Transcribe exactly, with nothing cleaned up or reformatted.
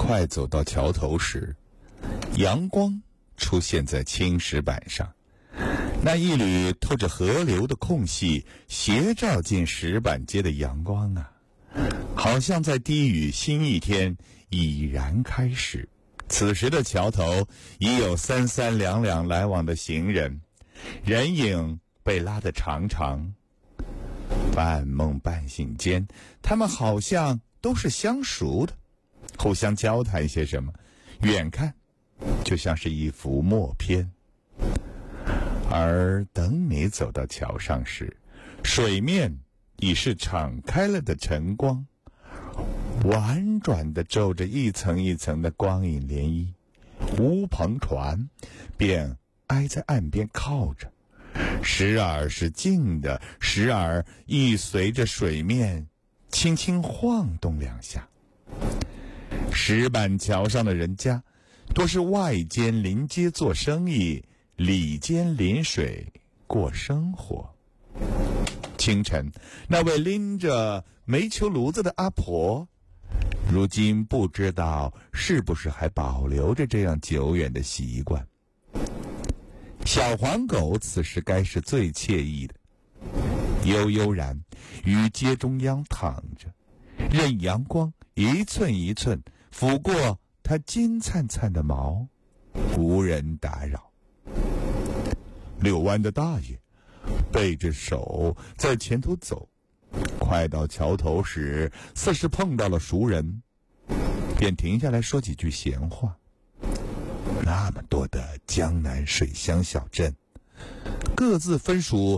快走到桥头时，阳光出现在青石板上，那一缕透着河流的空隙斜照进石板街的阳光啊，好像在低语新一天已然开始。此时的桥头已有三三两两来往的行人，人影被拉得长长。半梦半醒间，他们好像都是相熟的，互相交谈些什么，远看就像是一幅默片。而等你走到桥上时，水面已是敞开了的晨光，婉转地皱着一层一层的光影涟漪，乌篷船便挨在岸边靠着，时而是静的，时而亦随着水面轻轻晃动两下。石板桥上的人家多是外间临街做生意，里间临水过生活。清晨，那位拎着煤球炉子的阿婆，如今不知道是不是还保留着这样久远的习惯。小黄狗此时该是最惬意的，悠悠然于街中央躺着，任阳光一寸一寸抚过它金灿灿的毛，无人打扰。遛弯的大爷背着手在前头走，快到桥头时，似是碰到了熟人，便停下来说几句闲话。那么多的江南水乡小镇，各自分属